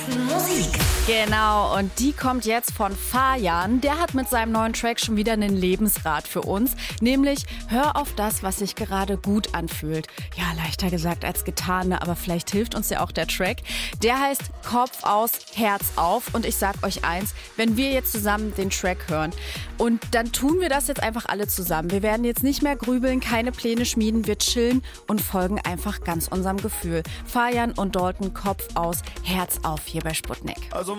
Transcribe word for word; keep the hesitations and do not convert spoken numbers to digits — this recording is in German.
Musik. Genau, und die kommt jetzt von Fajan. Der hat mit seinem neuen Track schon wieder einen Lebensrat für uns. Nämlich, hör auf das, was sich gerade gut anfühlt. Ja, leichter gesagt als getan, ne? Aber vielleicht hilft uns ja auch der Track. Der heißt Kopf aus, Herz auf. Und ich sag euch eins, wenn wir jetzt zusammen den Track hören und dann tun wir das jetzt einfach alle zusammen. Wir werden jetzt nicht mehr grübeln, keine Pläne schmieden, wir chillen und folgen einfach ganz unserem Gefühl. Fajan und Dalton, Kopf aus, Herz auf hier bei Sputnik. Also